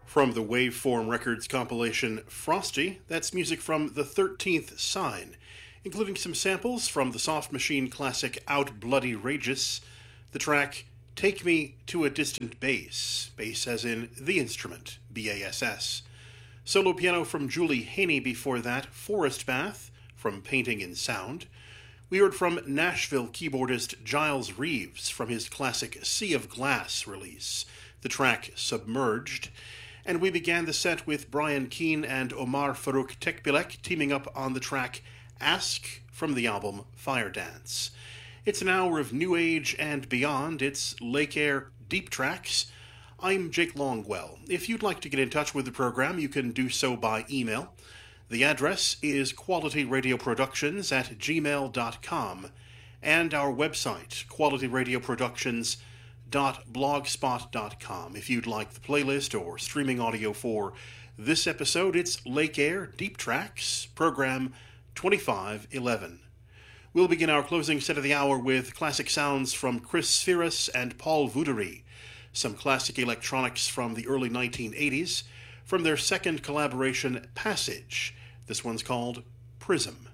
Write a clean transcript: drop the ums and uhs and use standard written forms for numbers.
From the Waveform Records compilation Frosty, that's music from The 13th Sign, including some samples from the Soft Machine classic Out Bloody Rageous, the track Take Me to a Distant Bass, bass as in the instrument, B-A-S-S. Solo piano from Julie Haney before that, Forest Bath, from Painting in Sound. We heard from Nashville keyboardist Giles Reeves from his classic Sea of Glass release, the track Submerged. And we began the set with Brian Keane and Omar Farouk Tekbilek teaming up on the track Ask from the album Fire Dance. It's an hour of New Age and beyond. It's Lake Air Deep Tracks. I'm Jake Longwell. If you'd like to get in touch with the program, you can do so by email. The address is qualityradioproductions@gmail.com, and our website, qualityradioproductions.blogspot.com. If you'd like the playlist or streaming audio for this episode, it's Lake Air Deep Tracks, program 2511. We'll begin our closing set of the hour with classic sounds from Chris Spheris and Paul Voudery, some classic electronics from the early 1980s, from their second collaboration, Passage. This one's called Prism.